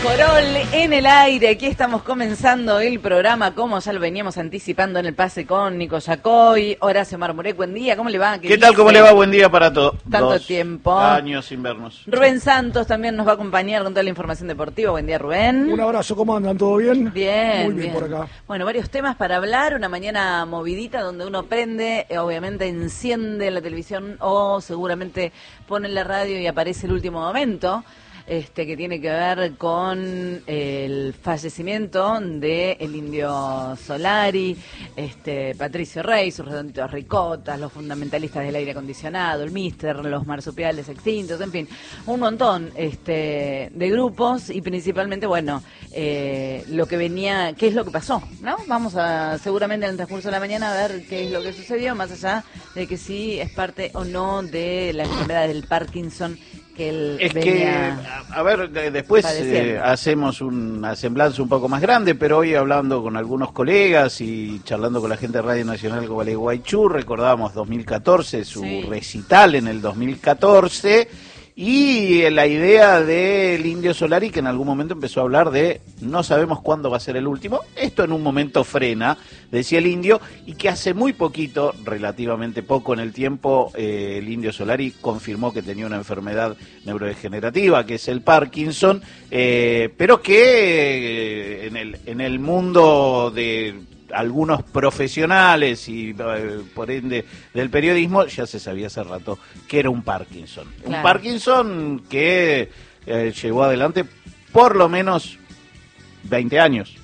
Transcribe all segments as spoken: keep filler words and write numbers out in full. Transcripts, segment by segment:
Corol en el aire, aquí estamos comenzando el programa como ya lo veníamos anticipando en el pase con Nico Yacoy, Horacio Marmurek, buen día, ¿cómo le va? ¿Qué, ¿Qué tal? ¿Cómo le va? Buen día para todos. Tanto Dos tiempo. años sin vernos. Rubén Santos también nos va a acompañar con toda la información deportiva, buen día Rubén. Un abrazo, ¿cómo andan? ¿Todo bien? Bien, Muy bien, bien por acá. Bueno, varios temas para hablar, una mañana movidita donde uno prende, eh, obviamente enciende la televisión o seguramente pone la radio y aparece el último momento. Este, que tiene que ver con el fallecimiento de el Indio Solari, este, Patricio Rey, sus redonditos ricotas, los fundamentalistas del aire acondicionado, el Mister, los marsupiales extintos, en fin, un montón este, de grupos y principalmente, bueno, eh, lo que venía, qué es lo que pasó, ¿no? Vamos a seguramente en el transcurso de la mañana a ver qué es lo que sucedió, más allá de que sí es parte o no de la enfermedad del Parkinson que él es venía que, a, a ver, después eh, hacemos una semblanza un poco más grande, pero hoy hablando con algunos colegas y charlando con la gente de Radio Nacional Gualeguaychú, recordamos dos mil catorce, su sí. recital en el dos mil catorce, y la idea del Indio Solari, que en algún momento empezó a hablar de no sabemos cuándo va a ser el último, esto en un momento frena, decía el Indio, y que hace muy poquito, relativamente poco en el tiempo, eh, el Indio Solari confirmó que tenía una enfermedad neurodegenerativa, que es el Parkinson, eh, pero que eh, en el, en el mundo de algunos profesionales y eh, por ende del periodismo ya se sabía hace rato que era un Parkinson. Claro. Un Parkinson que eh, llevó adelante por lo menos veinte años,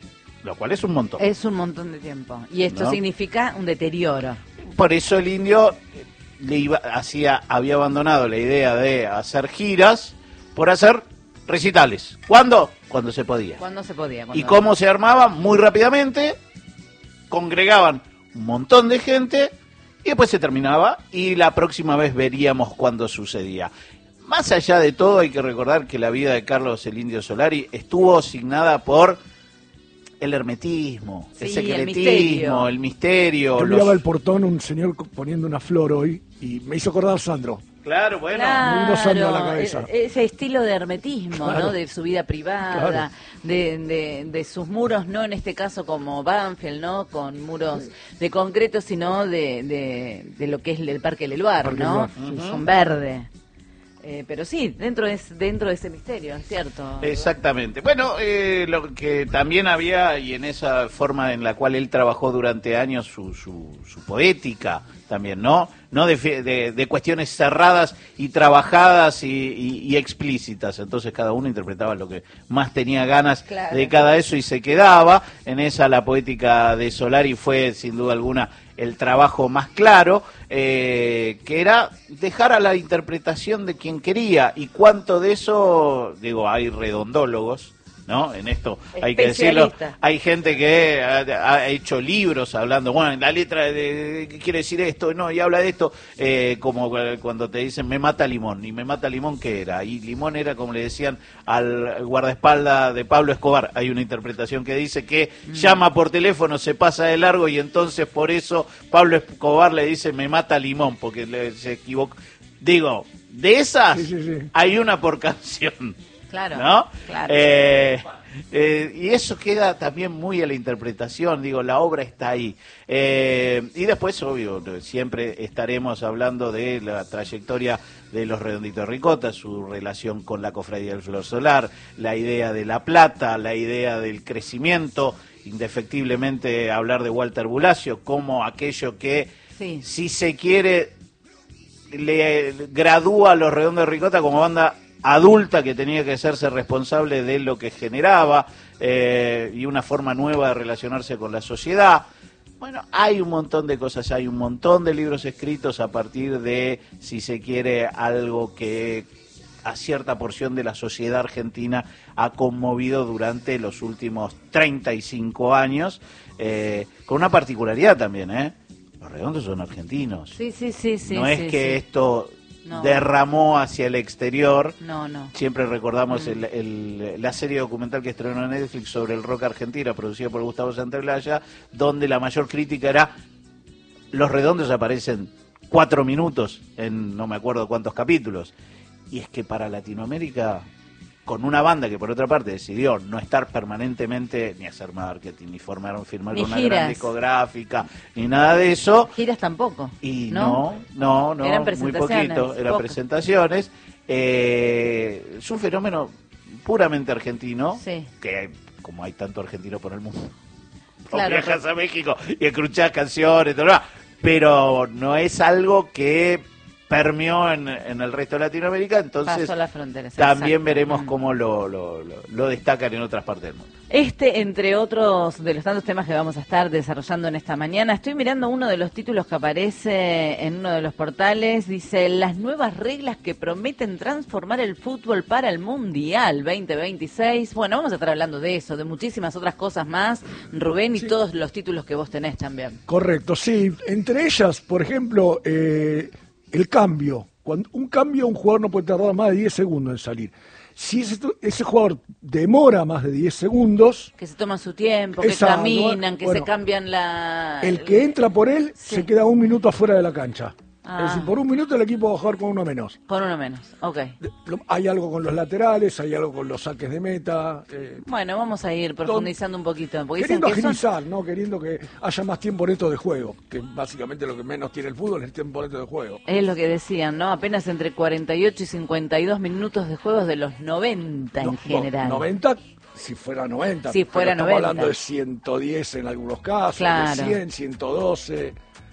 lo cual es un montón. Es un montón de tiempo. Y esto ¿no? significa un deterioro. Por eso el Indio le iba, hacía, había abandonado la idea de hacer giras por hacer recitales. ¿Cuándo? Cuando se podía. Cuando se podía. Cuando ¿Y cómo se armaba? Muy rápidamente. Congregaban un montón de gente y después se terminaba y la próxima vez veríamos cuándo sucedía. Más allá de todo hay que recordar que la vida de Carlos el Indio Solari estuvo signada por el hermetismo, sí, el secretismo, el misterio. El misterio Yo los... miraba el portón un señor poniendo una flor hoy y me hizo acordar a Sandro. Claro, bueno. Claro, Sandro a la cabeza. Ese estilo de hermetismo, claro. ¿no? De su vida privada, claro. de, de, de sus muros, no en este caso como Banfield, ¿no? Con muros sí. de concreto, sino de, de, de lo que es el Parque del Luar, ¿no? Sí, sí. Son verde. Eh, pero sí, dentro de, dentro de ese misterio, es cierto. Exactamente. Bueno, eh, lo que también había, y en esa forma en la cual él trabajó durante años su, su, su poética también, ¿no? No de, de, de cuestiones cerradas y trabajadas y, y, y explícitas. Entonces cada uno interpretaba lo que más tenía ganas claro. de cada eso y se quedaba. En esa la poética de Solari fue, sin duda alguna, el trabajo más claro, eh, que era dejar a la interpretación de quien quería. Y cuánto de eso, digo, hay redondólogos, ¿no? En esto hay que decirlo. Hay gente que ha, ha hecho libros hablando, bueno, la letra de, de, ¿qué quiere decir esto? No, y habla de esto, eh, como cuando te dicen me mata Limón. ¿Y me mata Limón qué era? Y Limón era, como le decían al guardaespaldas de Pablo Escobar. Hay una interpretación que dice que mm. llama por teléfono, se pasa de largo y entonces por eso Pablo Escobar le dice me mata Limón, porque le, se equivocó. Digo, de esas sí, sí, sí. hay una por canción. Claro, ¿no? claro. Eh, eh, y eso queda también muy a la interpretación, digo, la obra está ahí. Eh, y después, obvio, siempre estaremos hablando de la trayectoria de los Redonditos Ricota, su relación con la Cofradía del Flor Solar, la idea de la plata, la idea del crecimiento, indefectiblemente hablar de Walter Bulacio como aquello que, sí. si se quiere, le gradúa a los Redondos de Ricota como banda adulta que tenía que hacerse responsable de lo que generaba eh, y una forma nueva de relacionarse con la sociedad. Bueno, hay un montón de cosas, hay un montón de libros escritos a partir de, si se quiere, algo que a cierta porción de la sociedad argentina ha conmovido durante los últimos treinta y cinco años, eh, con una particularidad también, ¿eh? Los Redondos son argentinos. Sí, sí, sí, sí. No es sí, que sí. esto No. derramó hacia el exterior. No, no. Siempre recordamos mm. el, el, la serie documental que estrenó en Netflix sobre el rock argentino, producida por Gustavo Santaolalla, donde la mayor crítica era Los Redondos aparecen cuatro minutos en no me acuerdo cuántos capítulos. Y es que para Latinoamérica con una banda que por otra parte decidió no estar permanentemente ni hacer marketing, ni formar, firmar Ni con una giras. gran discográfica, ni nada de eso. Giras tampoco. Y ¿no? no, no, no, Eran muy presentaciones, poquito, eran pocas. presentaciones. Eh, es un fenómeno puramente argentino, Sí. que como hay tanto argentino por el mundo, Claro, o viajas pero- a México y escuchás canciones, todo lo demás, pero no es algo que permeó en, en el resto de Latinoamérica, entonces Pasó las fronteras. también exacto. veremos Mm. cómo lo, lo, lo, lo destacan en otras partes del mundo. Este, entre otros de los tantos temas que vamos a estar desarrollando en esta mañana, estoy mirando uno de los títulos que aparece en uno de los portales, dice, las nuevas reglas que prometen transformar el fútbol para el Mundial veinte veintiséis. Bueno, vamos a estar hablando de eso, de muchísimas otras cosas más, Rubén, y Sí. todos los títulos que vos tenés también. Correcto, sí. Entre ellas, por ejemplo, eh, el cambio. Cuando un cambio, un jugador no puede tardar más de diez segundos en salir. Si ese, ese jugador demora más de diez segundos, Que se toman su tiempo, que Exacto, caminan, que bueno, se cambian la... el que entra por él Sí. se queda un minuto afuera de la cancha. Ah. Es decir, por un minuto el equipo va a jugar con uno menos. Con uno menos, ok. De- lo- Hay algo con los laterales, hay algo con los saques de meta. eh, Bueno, vamos a ir profundizando un poquito. Porque dicen Queriendo que son... agilizar, ¿no? Queriendo que haya más tiempo neto de juego, que básicamente lo que menos tiene el fútbol es el tiempo neto de juego. Es lo que decían, ¿no? Apenas entre cuarenta y ocho y cincuenta y dos minutos de juegos de los noventa en No, general. noventa, si fuera noventa. Si fuera pero noventa. Estamos hablando de ciento diez en algunos casos, Claro. de cien, ciento doce.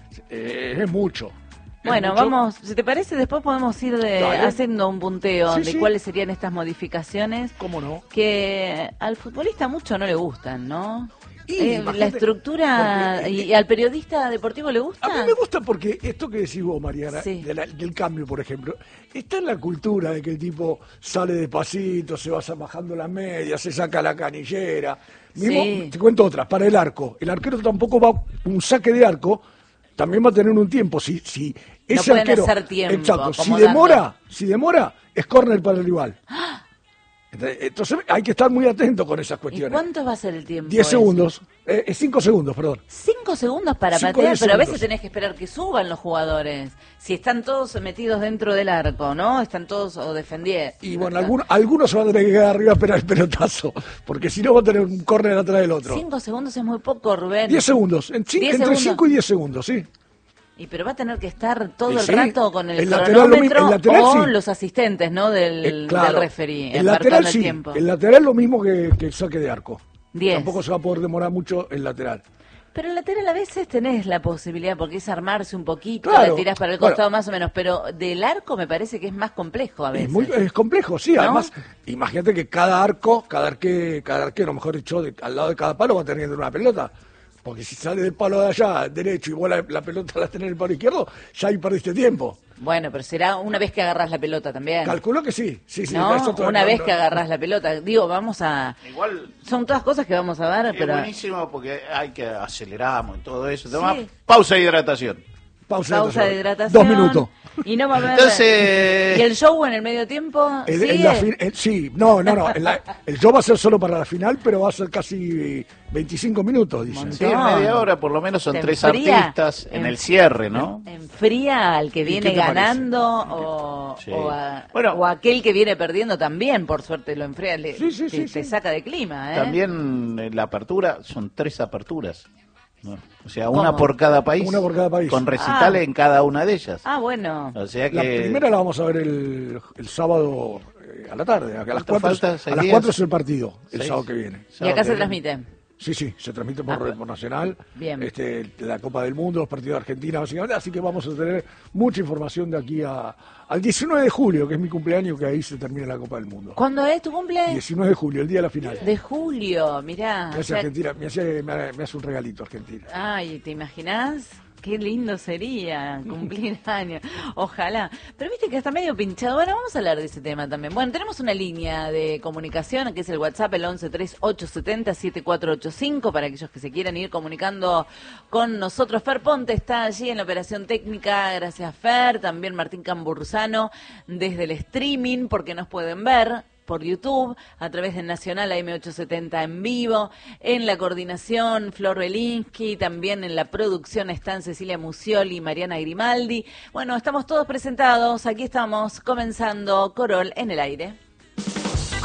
Eh, es mucho. Es Bueno, mucho. vamos, si te parece, después podemos ir de- Dale. haciendo un punteo Sí, de sí. cuáles serían estas modificaciones ¿Cómo no? que al futbolista mucho no le gustan, ¿no? Y, Eh, la imagínate, estructura, porque, y, eh, y al periodista deportivo le gusta. A mí me gusta porque esto que decís vos, Mariana, Sí. de la- del cambio, por ejemplo, está en la cultura de que el tipo sale despacito, se va bajando las medias, se saca la canillera. Mismo, Sí. te cuento otras, para el arco. El arquero tampoco va, un saque de arco, también va a tener un tiempo. Si, si ese pueden arquero, hacer tiempo, exacto, si acomodando. demora, si demora, es córner para el rival. Entonces, entonces hay que estar muy atento con esas ¿Y cuestiones. cuánto va a ser el tiempo? Diez ese? segundos, eh, eh, cinco segundos, perdón. Cinco segundos para Cinco, patear, diez pero a veces segundos. tenés que esperar que suban los jugadores. Si están todos metidos dentro del arco, ¿no? Están todos o defendiendo. Y bueno, algunos, algunos se van a tener que quedar arriba a esperar el pelotazo, porque si no va a tener un córner atrás del otro. Cinco segundos es muy poco, Rubén. Diez segundos, en cin- Diez entre segundos. cinco y diez segundos, sí. Y pero va a tener que estar todo Y el sí, rato con el, el lateral lo mi- cronómetro el lateral o sí. los asistentes, ¿no? Del, Eh, claro. del referee, El marcando lateral el sí, tiempo. el lateral lo mismo que, que el saque de arco. Diez. Tampoco se va a poder demorar mucho el lateral. Pero el lateral a veces tenés la posibilidad, porque es armarse un poquito, Claro. la tirás para el Bueno. costado más o menos, pero del arco me parece que es más complejo a veces. Es, muy, es complejo, sí. ¿No? Además, imagínate que cada arco, cada, arque, cada arquero, mejor dicho, de- al lado de cada palo va teniendo una pelota. Porque si sale del palo de allá, derecho, y vos la, la pelota la tenés en el palo izquierdo, ya ahí perdiste tiempo. Bueno, pero será una vez que agarrás la pelota también. Calculo que sí. sí, sí ¿No? eso todavía Una no- vez no- que agarrás la pelota. Digo, vamos a... Igual Son todas cosas que vamos a ver, es pero... buenísimo porque hay que aceleramos y todo eso. Sí. Toma, pausa de hidratación. Pausa, Pausa de hidratación. Dos minutos. Y no va a haber... Entonces- ¿Y el show en el medio tiempo? El- ¿Sigue? en la fin- en- sí, no, no, no. en la- el show va a ser solo para la final, pero va a ser casi veinticinco minutos, dicen. Sí, No. media hora por lo menos son Te tres enfría. artistas en En- el cierre, ¿no? ¿Enfría al que ¿Y viene qué te parece? ganando o, Sí. o, a- Bueno. o aquel que viene perdiendo también? Por suerte lo enfría, le, Sí, sí, te, sí, te sí. saca de clima, ¿eh? También eh, la apertura son tres aperturas, ¿no? O sea, ¿Cómo? una por cada país. Una por cada país. Con recitales Ah. en cada una de ellas. Ah, bueno. O sea que La primera la vamos a ver el, el sábado eh, a la tarde. A las ¿Cuánto cuatro, falta? ¿Seis a las días? cuatro es el partido, el Seis. sábado que viene. Y sábado acá que se viene. transmite. Sí, sí, se transmite por Ah, Red por Nacional. bien. Este, la Copa del Mundo, los partidos de Argentina, básicamente. Así que vamos a tener mucha información de aquí a, al diecinueve de julio, que es mi cumpleaños, que ahí se termina la Copa del Mundo. ¿Cuándo es tu cumple? diecinueve de julio, el día de la final. De julio, mirá. Me o hace sea- Argentina, me hace, me, me hace un regalito Argentina. Ay, ¿te imaginás? Qué lindo sería cumplir años. Ojalá. Pero viste que está medio pinchado. Bueno, vamos a hablar de ese tema también. Bueno, tenemos una línea de comunicación que es el WhatsApp, el once tres ocho siete cero siete cuatro ocho cinco, para aquellos que se quieran ir comunicando con nosotros. Fer Ponte está allí en la operación técnica. Gracias, Fer. También Martín Cambursano desde el streaming, porque nos pueden ver por YouTube, a través de Nacional A M ochocientos setenta en vivo, en la coordinación Flor Belinsky, también en la producción están Cecilia Musioli y Mariana Grimaldi. Bueno, estamos todos presentados, aquí estamos comenzando Corol en el aire.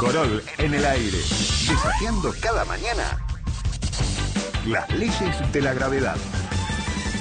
Corol en el aire, desafiando cada mañana las leyes de la gravedad.